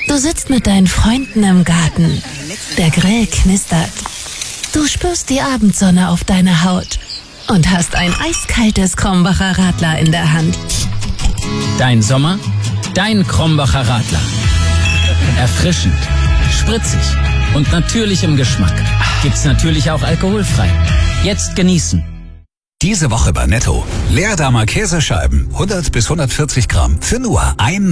Du sitzt mit deinen Freunden im Garten. Der Grill knistert. Du spürst die Abendsonne auf deiner Haut und hast ein eiskaltes Krombacher Radler in der Hand. Dein Sommer, dein Krombacher Radler. Erfrischend, spritzig und natürlich im Geschmack. Gibt's natürlich auch alkoholfrei. Jetzt genießen. Diese Woche bei Netto. Leerdamer Käsescheiben, 100 bis 140 Gramm, für nur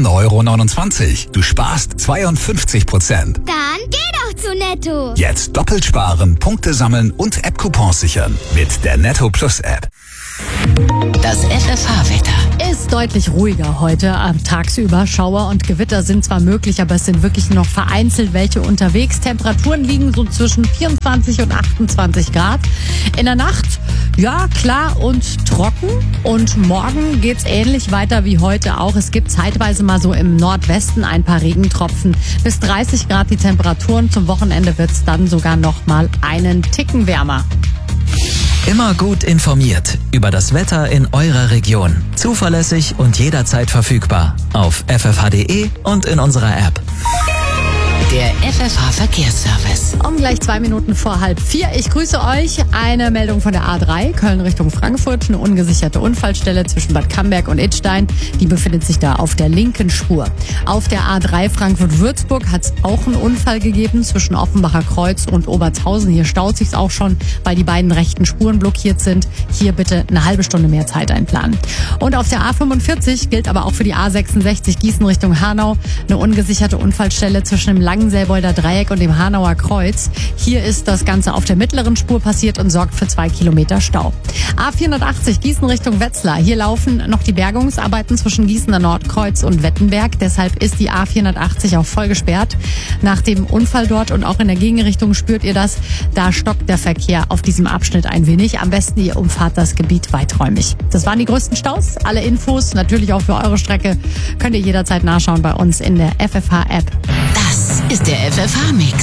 1,29 €. Du sparst 52%. Dann geh doch zu Netto. Jetzt doppelt sparen, Punkte sammeln und App-Coupons sichern mit der Netto Plus App. Das FFH-Wetter. Ist deutlich ruhiger heute tagsüber. Schauer und Gewitter sind zwar möglich, aber es sind wirklich noch vereinzelt welche unterwegs. Temperaturen liegen so zwischen 24 und 28 Grad. In der Nacht, ja, klar und trocken. Und morgen geht's ähnlich weiter wie heute auch. Es gibt zeitweise mal so im Nordwesten ein paar Regentropfen. Bis 30 Grad die Temperaturen. Zum Wochenende wird's dann sogar noch mal einen Ticken wärmer. Immer gut informiert über das Wetter in eurer Region. Zuverlässig und jederzeit verfügbar auf ffh.de und in unserer App. Der FFH-Verkehrsservice. Um gleich 2 Minuten vor 3:30. Ich grüße euch. Eine Meldung von der A3, Köln Richtung Frankfurt. Eine ungesicherte Unfallstelle zwischen Bad Camberg und Idstein. Die befindet sich da auf der linken Spur. Auf der A3 Frankfurt-Würzburg hat es auch einen Unfall gegeben zwischen Offenbacher Kreuz und Obertshausen. Hier staut sich's auch schon, weil die beiden rechten Spuren blockiert sind. Hier bitte eine halbe Stunde mehr Zeit einplanen. Und auf der A45 gilt aber auch für die A66 Gießen Richtung Hanau eine ungesicherte Unfallstelle zwischen dem Langenselbolder Dreieck und dem Hanauer Kreuz. Hier ist das Ganze auf der mittleren Spur passiert und sorgt für 2 Kilometer Stau. A480 Gießen Richtung Wetzlar. Hier laufen noch die Bergungsarbeiten zwischen Gießener Nordkreuz und Wettenberg. Deshalb ist die A480 auch voll gesperrt. Nach dem Unfall dort und auch in der Gegenrichtung spürt ihr das. Da stockt der Verkehr auf diesem Abschnitt ein wenig. Am besten ihr umfahrt das Gebiet weiträumig. Das waren die größten Staus. Alle Infos, natürlich auch für eure Strecke, könnt ihr jederzeit nachschauen bei uns in der FFH-App. Das ist der FFH-Mix.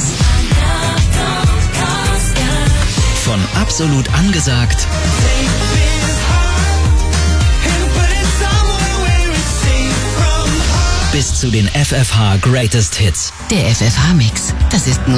Von absolut angesagt bis zu den FFH Greatest Hits. Der FFH-Mix. Das ist